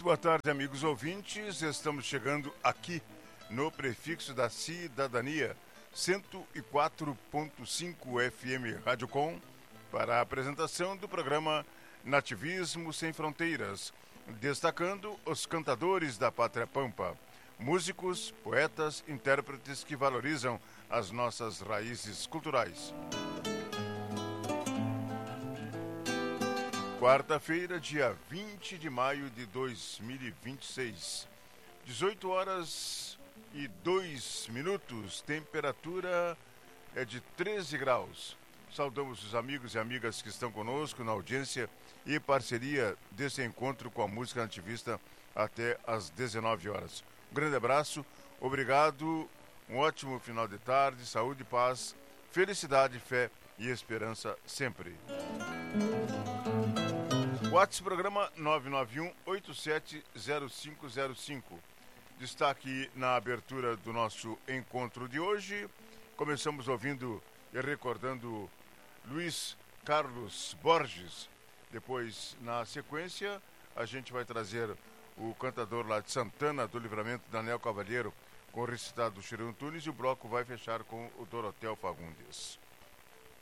boa tarde, amigos ouvintes. Estamos chegando aqui no prefixo da cidadania, 104.5 FM Rádio Com, para a apresentação do programa Nativismo Sem Fronteiras, destacando os cantadores da Pátria Pampa, músicos, poetas, intérpretes que valorizam as nossas raízes culturais. Quarta-feira, dia 20 de maio de 2026, 18 horas e 2 minutos, temperatura é de 13 graus. Saudamos os amigos e amigas que estão conosco na audiência e parceria desse encontro com a música nativista até às 19 horas. Um grande abraço, obrigado, um ótimo final de tarde, saúde, paz, felicidade, fé e esperança sempre. WhatsApp programa 991-870505. Destaque na abertura do nosso encontro de hoje. Começamos ouvindo e recordando Luiz Carlos Borges. Depois, na sequência, a gente vai trazer o cantador lá de Santana do Livramento, Daniel Cavalheiro, com o recitado do Chirão Tunes, e o bloco vai fechar com o Dorotel Fagundes.